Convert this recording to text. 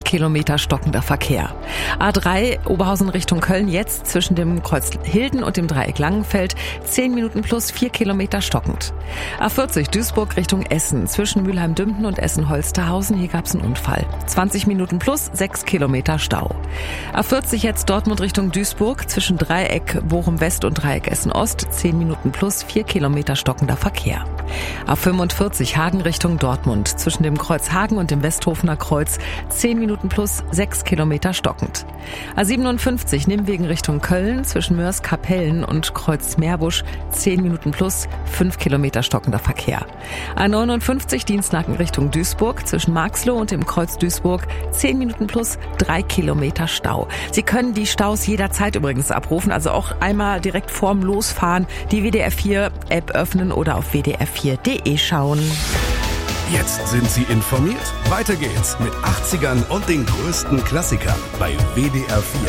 Kilometer stockender Verkehr. A3 Oberhausen Richtung Köln jetzt zwischen dem Kreuz Hilden und dem Dreieck Langenfeld 10 Minuten plus 4 Kilometer stockend. A40 Duisburg Richtung Essen zwischen Mülheim-Dümpten und Essen-Holsterhausen. Hier gab es einen Unfall. 20 Minuten plus 6 Kilometer Stau. A40 jetzt Dortmund Richtung Duisburg zwischen Dreieck Bochum-West und Dreieck Essen-Ost 10 Minuten plus 4 Kilometer stockender Verkehr. A45 Hagen Richtung Dortmund zwischen dem Kreuz Hagen und dem Westhofener Kreuz 10 Minuten plus 6 Kilometer stockend. A57 Nimwegen Richtung Köln zwischen Mörs-Kapellen und Kreuz Meerbusch 10 Minuten plus 5 Kilometer stockender Verkehr. A59 Dienstlaken Richtung Duisburg zwischen Marxloh und dem Kreuz Duisburg 10 Minuten plus 3 Kilometer Stau. Sie können die Staus jederzeit übrigens abrufen, also auch einmal direkt vorm Losfahren die WDR 4 App öffnen oder auf wdr4.de schauen. Jetzt sind Sie informiert. Weiter geht's mit 80ern und den größten Klassikern bei WDR 4.